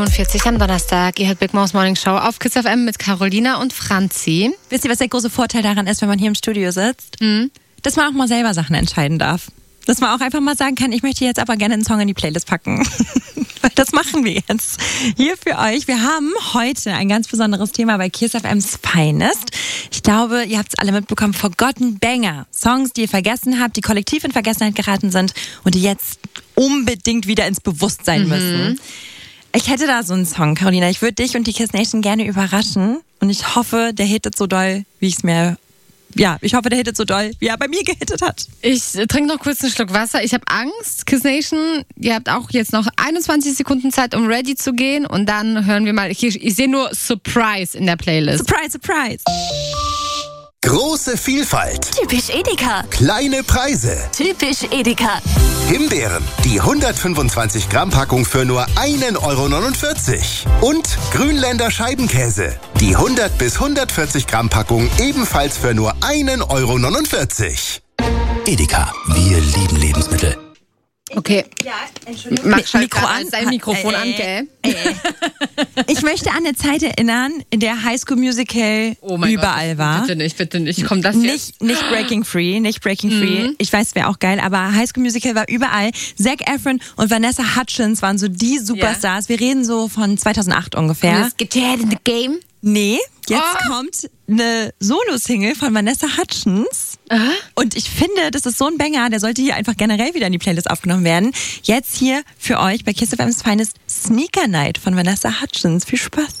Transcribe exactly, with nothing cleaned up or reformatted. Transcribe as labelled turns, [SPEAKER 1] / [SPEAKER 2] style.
[SPEAKER 1] vierzig am Donnerstag. Ihr hört Big Mo's Morning Show auf Kiss F M mit Carolina und Franzi.
[SPEAKER 2] Wisst ihr, was der große Vorteil daran ist, wenn man hier im Studio sitzt?
[SPEAKER 1] Hm?
[SPEAKER 2] Dass man auch mal selber Sachen entscheiden darf. Dass man auch einfach mal sagen kann, ich möchte jetzt aber gerne einen Song in die Playlist packen. Weil das machen wir jetzt hier für euch. Wir haben heute ein ganz besonderes Thema bei Kiss F M's Finest. Ich glaube, ihr habt es alle mitbekommen. Forgotten Banger. Songs, die ihr vergessen habt, die kollektiv in Vergessenheit geraten sind und die jetzt unbedingt wieder ins Bewusstsein müssen. Mhm. Ich hätte da so einen Song, Carolina. Ich würde dich und die Kiss Nation gerne überraschen. Und ich hoffe, der hittet so doll, wie ich es mir... Ja, ich hoffe, der hittet so doll, wie er bei mir gehittet hat.
[SPEAKER 1] Ich trinke noch kurz einen Schluck Wasser. Ich habe Angst. Kiss Nation, ihr habt auch jetzt noch einundzwanzig Sekunden Zeit, um ready zu gehen. Und dann hören wir mal, ich, ich sehe nur Surprise in der Playlist.
[SPEAKER 2] Surprise, surprise.
[SPEAKER 3] Große Vielfalt.
[SPEAKER 4] Typisch Edeka.
[SPEAKER 3] Kleine Preise.
[SPEAKER 4] Typisch Edeka.
[SPEAKER 3] Himbeeren, die hundertfünfundzwanzig Gramm Packung für nur einen Euro neunundvierzig. Und Grünländer Scheibenkäse, die hundert bis hundertvierzig Gramm Packung ebenfalls für nur einen Euro neunundvierzig. Edeka, wir lieben Lebensmittel.
[SPEAKER 1] Okay.
[SPEAKER 2] Ja, Entschuldigung.
[SPEAKER 1] Mach
[SPEAKER 2] Mikro an.
[SPEAKER 1] Sein Mikrofon
[SPEAKER 2] äh,
[SPEAKER 1] an, gell?
[SPEAKER 2] Äh. Ich möchte an eine Zeit erinnern, in der High School Musical
[SPEAKER 1] oh mein
[SPEAKER 2] überall
[SPEAKER 1] Gott,
[SPEAKER 2] war.
[SPEAKER 1] Bitte nicht, bitte nicht. Kommt das jetzt?
[SPEAKER 2] Nicht, nicht Breaking Free, nicht Breaking Free.
[SPEAKER 1] Mhm.
[SPEAKER 2] Ich weiß, wäre auch geil, aber High School Musical war überall. Zac Efron und Vanessa Hudgens waren so die Superstars. Yeah. Wir reden so von zweitausendacht ungefähr.
[SPEAKER 1] Get your head in the game?
[SPEAKER 2] Nee, jetzt
[SPEAKER 1] oh.
[SPEAKER 2] kommt eine Solo-Single von Vanessa Hudgens.
[SPEAKER 1] Aha.
[SPEAKER 2] Und ich finde, das ist so ein Banger, der sollte hier einfach generell wieder in die Playlist aufgenommen werden. Jetzt hier für euch bei Kiss F M's Finest Sneaker Night von Vanessa Hudgens. Viel Spaß.